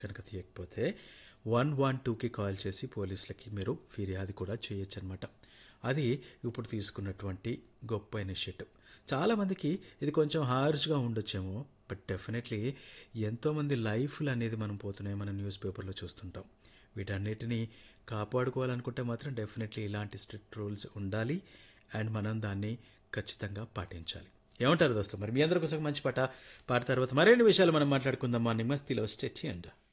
కనుక తీయకపోతే 112కి కాల్ చేసి పోలీసులకి మీరు ఫిర్యాదు కూడా చేయొచ్చనమాట. అది ఇప్పుడు తీసుకున్నటువంటి గొప్ప ఇనిషియేటివ్. చాలామందికి ఇది కొంచెం హార్ష్గా ఉండొచ్చేమో, బట్ డెఫినెట్లీ ఎంతోమంది లైఫ్లు అనేది మనం పోతున్నాయి, మనం న్యూస్ పేపర్లో చూస్తుంటాం. వీటన్నిటిని కాపాడుకోవాలనుకుంటే మాత్రం డెఫినెట్లీ ఇలాంటి స్ట్రిక్ట్ రూల్స్ ఉండాలి అండ్ మనం దాన్ని ఖచ్చితంగా పాటించాలి. ఏమంటారు దోస్తు? మరి మీ అందరి కోసం మంచి పాట తర్వాత మరిన్ని విషయాలు మనం మాట్లాడుకుందాం. మా నిమస్తిలో స్టెచ్ అండ్